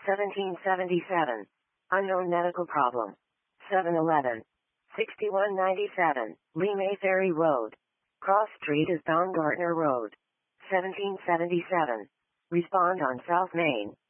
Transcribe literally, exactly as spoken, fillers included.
seventeen seventy-seven. Unknown medical problem. seven eleven. sixty-one ninety-seven. Lee Mayferry Road. Cross Street is Baumgartner Road. seventeen seventy-seven. Respond on South Main.